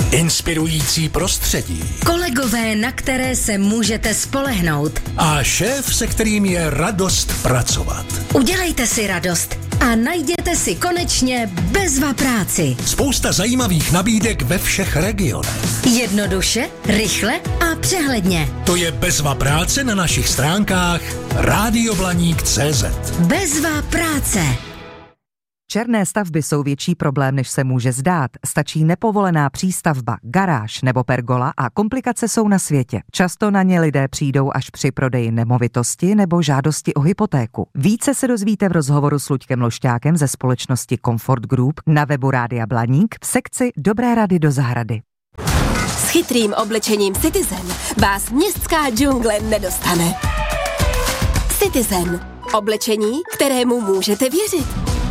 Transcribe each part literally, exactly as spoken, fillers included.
Inspirující prostředí. Kolegové, na které se můžete spolehnout. A šéf, se kterým je radost pracovat. Udělejte si radost a najděte si konečně Bezva práci. Spousta zajímavých nabídek ve všech regionech. Jednoduše, rychle a přehledně. To je Bezva práce na našich stránkách rádioblaník tečka cé zet. Bezva práce. Černé stavby jsou větší problém, než se může zdát. Stačí nepovolená přístavba, garáž nebo pergola a komplikace jsou na světě. Často na ně lidé přijdou až při prodeji nemovitosti nebo žádosti o hypotéku. Více se dozvíte v rozhovoru s Luďkem Lošťákem ze společnosti Comfort Group na webu Rádia Blaník v sekci Dobré rady do zahrady. S chytrým oblečením Citizen vás městská džungle nedostane. Citizen. Oblečení, kterému můžete věřit.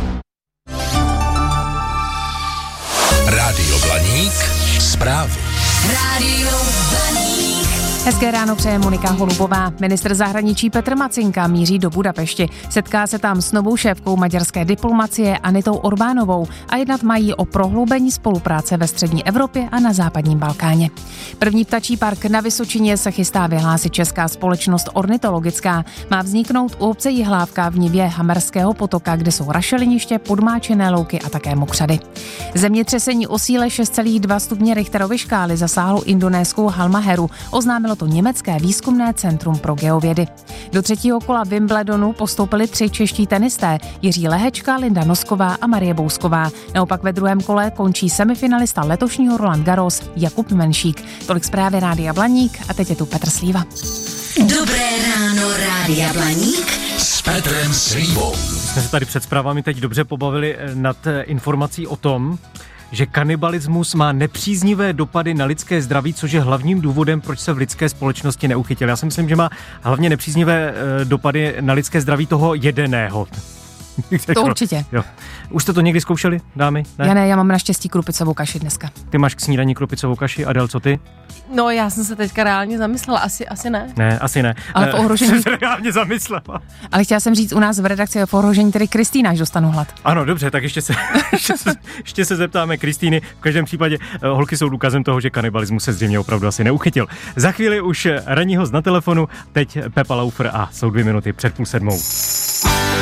Rádio Blaník, zprávy. Rádio Blaník. Hezké ráno přeje Monika Holubová. Ministr zahraničí Petr Macinka míří do Budapešti. Setká se tam s novou šéfkou maďarské diplomacie Anitou Orbánovou a jednat mají o prohloubení spolupráce ve střední Evropě a na západním Balkáně. První ptačí park na Vysočině se chystá vyhlásit česká společnost ornitologická. Má vzniknout u obce Jihlávka v nivě Hamerského potoka, kde jsou rašeliniště, podmáčené louky a také mokřady. Zemětřesení o síle šest celá dva stupně Richterovy škály zasáhlo indonéskou Halmahéru, oznámilo to německé výzkumné centrum pro geovědy. Do třetího kola Wimbledonu postoupili tři čeští tenisté, Jiří Lehečka, Linda Nosková a Marie Bousková. Naopak ve druhém kole končí semifinalista letošního Roland Garros Jakub Menšík. Tolik zprávy Rádia Blaník a teď je tu Petr Slíva. Dobré ráno, Rádia Blaník S Petrem Slívou. Jsme se tady před zprávami teď dobře pobavili nad informací o tom, že kanibalismus má nepříznivé dopady na lidské zdraví, což je hlavním důvodem, proč se v lidské společnosti neuchytil. Já si myslím, že má hlavně nepříznivé e, dopady na lidské zdraví toho jedeného. To určitě. Jo. Už jste to někdy zkoušeli, dámy? Ne? Já ne, já mám naštěstí krupicovou kaši dneska. Ty máš k snídani krupicovou kaši, Adel, co ty? No, já jsem se teďka reálně zamyslela, asi, asi ne. Ne, asi ne. Ale v ohrožení... Jsem se reálně zamyslela. Ale chtěla jsem říct, u nás v redakci je v ohrožení tedy Kristýna, až dostanu hlad. Ano, dobře, tak ještě se, ještě se, ještě se zeptáme Kristýny. V každém případě holky jsou důkazem toho, že kanibalismus se zřejmě opravdu asi neuchytil. Za chvíli už ranní host na telefonu, teď Pepa Laufer a jsou dvě minuty před půl sedmou.